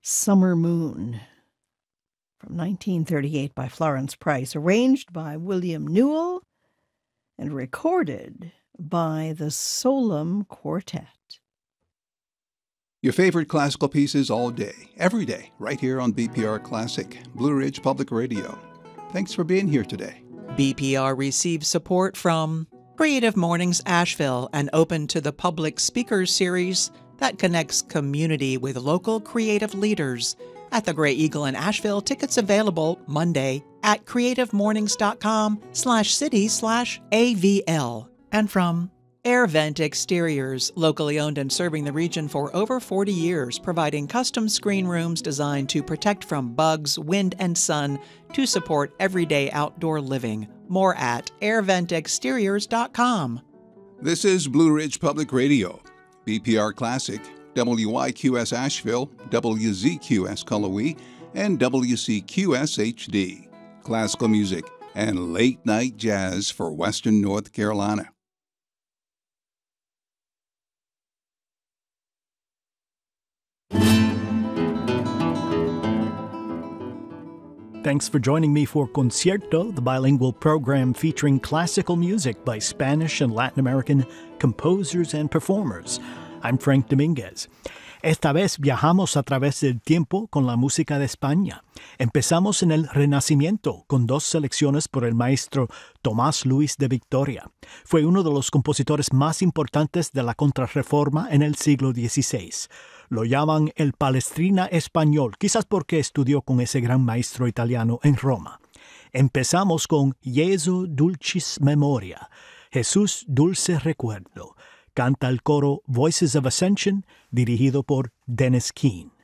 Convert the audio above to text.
Summer Moon from 1938 by Florence Price, arranged by William Newell and recorded by the Solem Quartet. Your favorite classical pieces all day, every day, right here on BPR Classic, Blue Ridge Public Radio. Thanks for being here today. BPR receives support from Creative Mornings Asheville, an open to the public speakers series that connects community with local creative leaders. At the Gray Eagle in Asheville, tickets available Monday at creativemornings.com/city/AVL. And from Air Vent Exteriors, locally owned and serving the region for over 40 years, providing custom screen rooms designed to protect from bugs, wind, and sun to support everyday outdoor living. More at airventexteriors.com. This is Blue Ridge Public Radio, BPR Classic, WYQS Asheville, WZQS Cullowhee, and WCQS HD. Classical music and late night jazz for Western North Carolina. Thanks for joining me for Concierto, the bilingual program featuring classical music by Spanish and Latin American composers and performers. I'm Frank Dominguez. Esta vez viajamos a través del tiempo con la música de España. Empezamos en el Renacimiento con dos selecciones por el maestro Tomás Luis de Victoria. Fue uno de los compositores más importantes de la Contrarreforma en el siglo XVI. Lo llaman el Palestrina español, quizás porque estudió con ese gran maestro italiano en Roma. Empezamos con Jesu Dulcis Memoria, Jesús Dulce Recuerdo. Canta el coro Voices of Ascension, dirigido por Dennis Keane.